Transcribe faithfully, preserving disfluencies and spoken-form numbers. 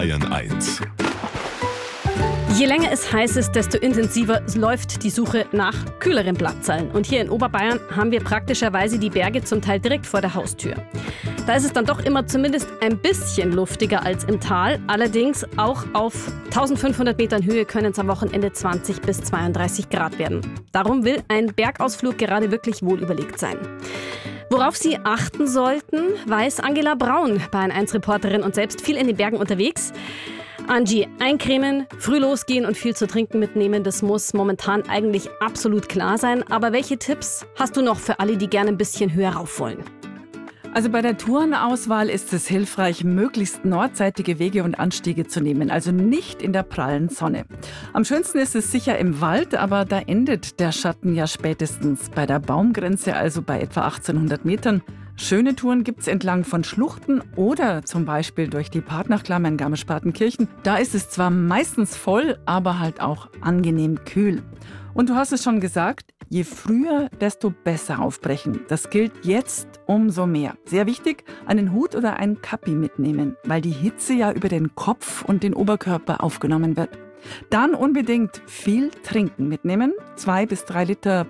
Bayern eins. Je länger es heiß ist, desto intensiver läuft die Suche nach kühleren Blattsallen. Und hier in Oberbayern haben wir praktischerweise die Berge zum Teil direkt vor der Haustür. Da ist es dann doch immer zumindest ein bisschen luftiger als im Tal. Allerdings auch auf eintausendfünfhundert Metern Höhe können es am Wochenende zwanzig bis zweiunddreißig Grad werden. Darum will ein Bergausflug gerade wirklich wohl überlegt sein. Worauf Sie achten sollten, weiß Angela Braun, Bayern eins Reporterin und selbst viel in den Bergen unterwegs. Angie, eincremen, früh losgehen und viel zu trinken mitnehmen, das muss momentan eigentlich absolut klar sein. Aber welche Tipps hast du noch für alle, die gerne ein bisschen höher rauf wollen? Also bei der Tourenauswahl ist es hilfreich, möglichst nordseitige Wege und Anstiege zu nehmen, also nicht in der prallen Sonne. Am schönsten ist es sicher im Wald, aber da endet der Schatten ja spätestens bei der Baumgrenze, also bei etwa achtzehnhundert Metern. Schöne Touren gibt es entlang von Schluchten oder zum Beispiel durch die Partnachklamm in Garmisch-Partenkirchen. Da ist es zwar meistens voll, aber halt auch angenehm kühl. Und du hast es schon gesagt, je früher, desto besser aufbrechen. Das gilt jetzt umso mehr. Sehr wichtig, einen Hut oder ein Kappi mitnehmen, weil die Hitze ja über den Kopf und den Oberkörper aufgenommen wird. Dann unbedingt viel trinken mitnehmen, zwei bis drei Liter